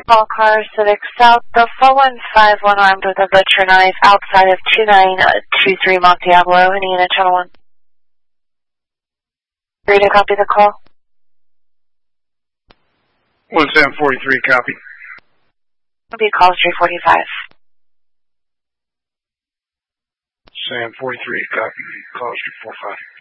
All cars Civic South, the 4151 armed with a butcher knife outside of 2923 Mont Diablo, heading in at Channel 1. Ready to copy the call? 1743, copy. It'll be call 345. Sam 43, copy. Call 345.